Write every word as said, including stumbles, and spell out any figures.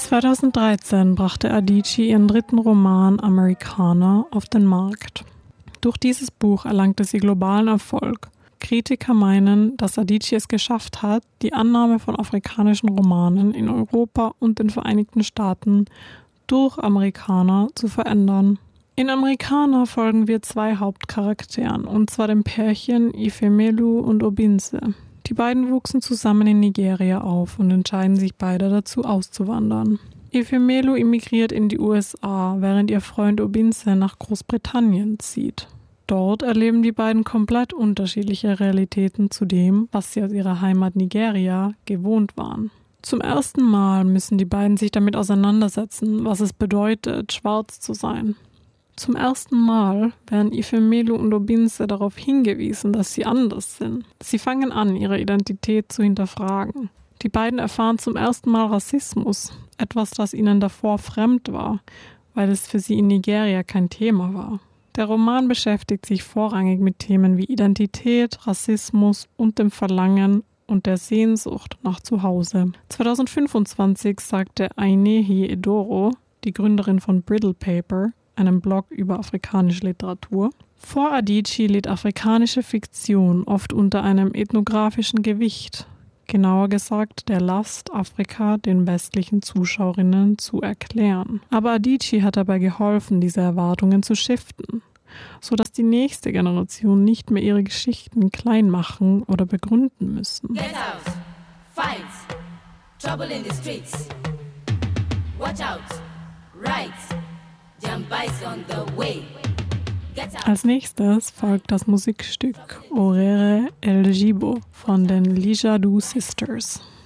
zweitausenddreizehn brachte Adichie ihren dritten Roman Americana auf den Markt. Durch dieses Buch erlangte sie globalen Erfolg. Kritiker meinen, dass Adichie es geschafft hat, die Annahme von afrikanischen Romanen in Europa und den Vereinigten Staaten durch Americana zu verändern. In Americana folgen wir zwei Hauptcharakteren, und zwar dem Pärchen Ifemelu und Obinze. Die beiden wuchsen zusammen in Nigeria auf und entscheiden sich beide dazu auszuwandern. Ifemelu emigriert in die U S A, während ihr Freund Obinze nach Großbritannien zieht. Dort erleben die beiden komplett unterschiedliche Realitäten zu dem, was sie aus ihrer Heimat Nigeria gewohnt waren. Zum ersten Mal müssen die beiden sich damit auseinandersetzen, was es bedeutet, schwarz zu sein. Zum ersten Mal werden Ifemelu und Obinze darauf hingewiesen, dass sie anders sind. Sie fangen an, ihre Identität zu hinterfragen. Die beiden erfahren zum ersten Mal Rassismus, etwas, das ihnen davor fremd war, weil es für sie in Nigeria kein Thema war. Der Roman beschäftigt sich vorrangig mit Themen wie Identität, Rassismus und dem Verlangen und der Sehnsucht nach Zuhause. zweitausendfünfundzwanzig sagte Ainehi Edoro, die Gründerin von Brittle Paper, einem Blog über afrikanische Literatur: Vor Adichie litt afrikanische Fiktion oft unter einem ethnografischen Gewicht, genauer gesagt der Last, Afrika den westlichen Zuschauerinnen zu erklären. Aber Adichie hat dabei geholfen, diese Erwartungen zu shiften, sodass die nächste Generation nicht mehr ihre Geschichten klein machen oder begründen müssen. Get out, fight, trouble in the streets, watch out, right. Als nächstes folgt das Musikstück Orere El Jibo von den Lijadu Sisters.